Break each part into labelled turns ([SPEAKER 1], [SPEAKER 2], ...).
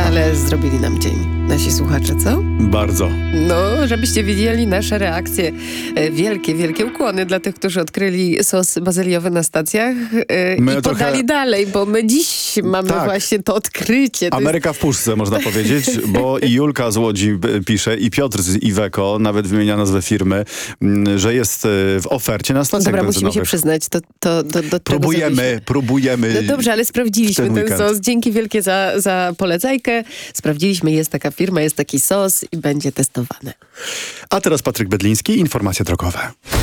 [SPEAKER 1] Ale zrobili nam dzień nasi słuchacze, co?
[SPEAKER 2] Bardzo.
[SPEAKER 1] No, żebyście widzieli nasze reakcje. Wielkie ukłony dla tych, którzy odkryli sos bazyliowy na stacjach i podali dalej, bo my dziś mamy właśnie to odkrycie.
[SPEAKER 2] Ameryka w puszce, można powiedzieć, bo i Julka z Łodzi pisze, i Piotr z Iveco, nawet wymienia nazwę firmy, że jest w ofercie na stacjach benzynowych.
[SPEAKER 1] Musimy się przyznać, to do
[SPEAKER 2] próbujemy.
[SPEAKER 1] No dobrze, ale sprawdziliśmy ten sos. Dzięki wielkie za polecajkę. Sprawdziliśmy, jest taka firma, jest taki sos i będzie testowane.
[SPEAKER 2] A teraz Patryk Bedliński, informacje drogowe.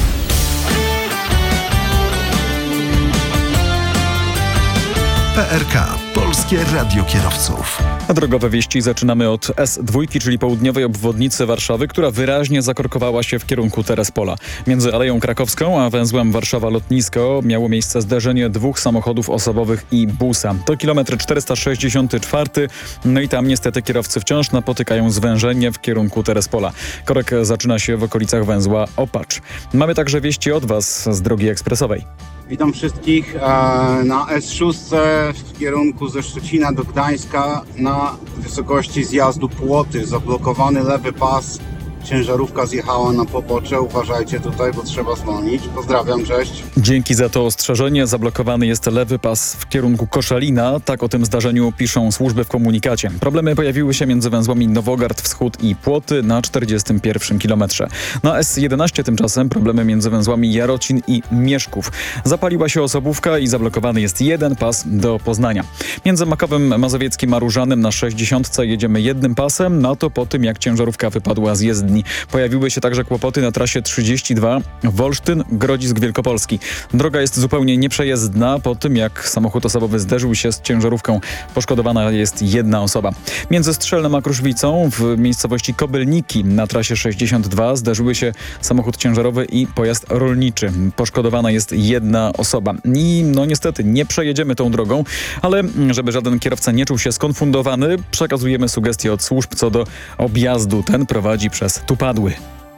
[SPEAKER 3] PRK, Polskie Radio Kierowców.
[SPEAKER 4] A drogowe wieści zaczynamy od S2, czyli południowej obwodnicy Warszawy, która wyraźnie zakorkowała się w kierunku Terespola. Między Aleją Krakowską a węzłem Warszawa-Lotnisko miało miejsce zderzenie dwóch samochodów osobowych i busa. To kilometr 464, no i tam niestety kierowcy wciąż napotykają zwężenie w kierunku Terespola. Korek zaczyna się w okolicach węzła Opacz. Mamy także wieści od Was z drogi ekspresowej.
[SPEAKER 5] Witam wszystkich na S6 w kierunku ze Szczecina do Gdańska na wysokości zjazdu Płoty. Zablokowany lewy pas. Ciężarówka zjechała na pobocze. Uważajcie tutaj, bo trzeba zwolnić. Pozdrawiam, cześć.
[SPEAKER 4] Dzięki za to ostrzeżenie. Zablokowany jest lewy pas w kierunku Koszalina. Tak o tym zdarzeniu piszą służby w komunikacie. Problemy pojawiły się między węzłami Nowogard Wschód i Płoty na 41 kilometrze. Na S11 tymczasem problemy między węzłami Jarocin i Mieszków. Zapaliła się osobówka i zablokowany jest jeden pas do Poznania. Między Makowem Mazowieckim a Różanem na 60 jedziemy jednym pasem, na to po tym jak ciężarówka wypadła z jezdni. Pojawiły się także kłopoty na trasie 32 Wolsztyn-Grodzisk Wielkopolski. Droga jest zupełnie nieprzejezdna po tym, jak samochód osobowy zderzył się z ciężarówką. Poszkodowana jest jedna osoba. Między Strzelnem a Kruszwicą w miejscowości Kobylniki na trasie 62 zderzyły się samochód ciężarowy i pojazd rolniczy. Poszkodowana jest jedna osoba. I niestety nie przejedziemy tą drogą, ale żeby żaden kierowca nie czuł się skonfundowany, przekazujemy sugestie od służb co do objazdu. Ten prowadzi przez Tupadły.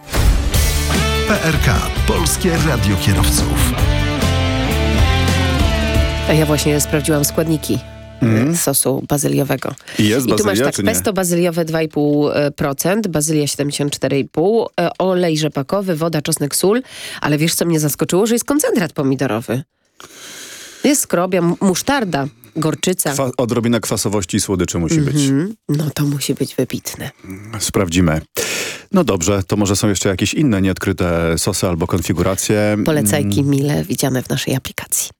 [SPEAKER 3] PRK, Polskie Radio Kierowców.
[SPEAKER 1] A ja właśnie sprawdziłam składniki sosu bazyliowego.
[SPEAKER 2] I tu
[SPEAKER 1] masz tak, pesto bazyliowe 2,5%, bazylia 74,5%, olej rzepakowy, woda, czosnek, sól. Ale wiesz, co mnie zaskoczyło? Że jest koncentrat pomidorowy. Jest skrobia, musztarda, gorczyca.
[SPEAKER 2] Odrobina kwasowości i słodyczy musi być.
[SPEAKER 1] No to musi być wybitne.
[SPEAKER 2] Sprawdzimy. No dobrze, to może są jeszcze jakieś inne nieodkryte sosy albo konfiguracje.
[SPEAKER 1] Polecajki mile widziane w naszej aplikacji.